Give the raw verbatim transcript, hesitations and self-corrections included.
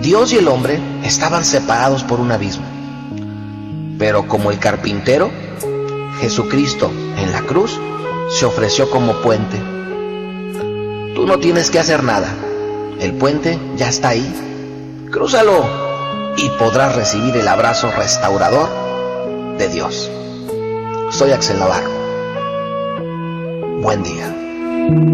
Dios y el hombre estaban separados por un abismo. Pero como el carpintero, Jesucristo en la cruz se ofreció como puente. Tú no tienes que hacer nada. El puente ya está ahí. Crúzalo y podrás recibir el abrazo restaurador de Dios. Soy Axel Navarro. Buen día.